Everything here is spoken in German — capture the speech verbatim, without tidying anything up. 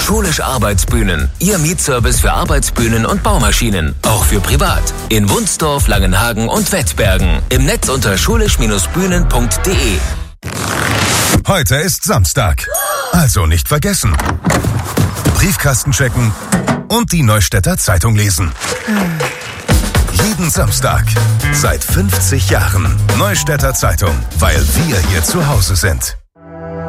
Schulisch Arbeitsbühnen. Ihr Mietservice für Arbeitsbühnen und Baumaschinen. Auch für privat. In Wunsdorf, Langenhagen und Wettbergen. Im Netz unter schulisch Bindestrich bühnen punkt de. Heute ist Samstag. Also nicht vergessen. Briefkasten checken und die Neustädter Zeitung lesen. Jeden Samstag. Seit fünfzig Jahren. Neustädter Zeitung. Weil wir hier zu Hause sind.